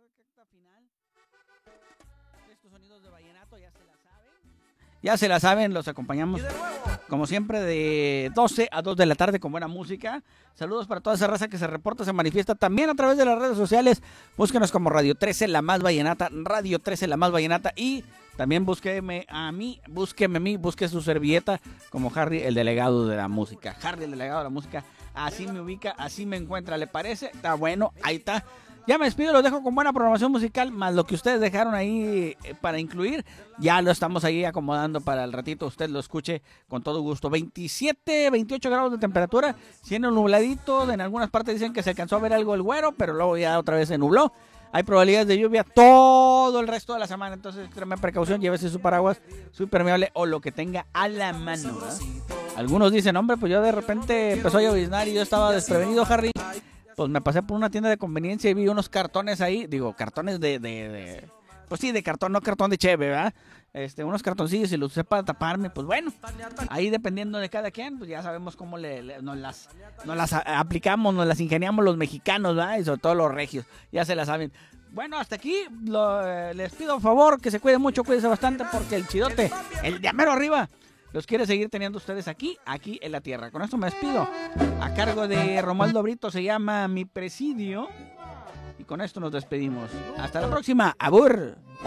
recta final. Estos sonidos de vallenato ya se la saben. Ya se la saben, los acompañamos como siempre de 12 a 2 de la tarde con buena música. Saludos para toda esa raza que se reporta, se manifiesta también a través de las redes sociales. Búsquenos como Radio 13 La Más Vallenata, Radio 13 La Más Vallenata, y también búsqueme a mí, busque su servilleta como Harry, el delegado de la música. Harry, el delegado de la música, así me ubica, así me encuentra, ¿le parece? Está bueno, ahí está. Ya me despido, los dejo con buena programación musical, más lo que ustedes dejaron ahí para incluir. Ya lo estamos ahí acomodando para el ratito, usted lo escuche con todo gusto. 27, 28 grados de temperatura, siendo nubladito, en algunas partes dicen que se alcanzó a ver algo el güero, pero luego ya otra vez se nubló. Hay probabilidades de lluvia todo el resto de la semana, entonces extrema precaución, llévese su paraguas, su impermeable o lo que tenga a la mano, ¿no? Algunos dicen, hombre, pues yo de repente empezó a lloviznar y yo estaba desprevenido, Harry. Pues me pasé por una tienda de conveniencia y vi unos cartones ahí, digo, cartones pues sí, de cartón, no cartón de cheve, ¿verdad? Unos cartoncillos y los usé para taparme, pues bueno, ahí dependiendo de cada quien, pues ya sabemos cómo nos las aplicamos, nos las ingeniamos los mexicanos, ¿verdad? Y sobre todo los regios, ya se la saben. Bueno, hasta aquí, les pido por favor que se cuiden mucho, cuídense bastante, porque el chidote, el de mero arriba, los quiere seguir teniendo ustedes aquí en la tierra. Con esto me despido. A cargo de Romualdo Brito se llama Mi Presidio. Y con esto nos despedimos. Hasta la próxima. Abur.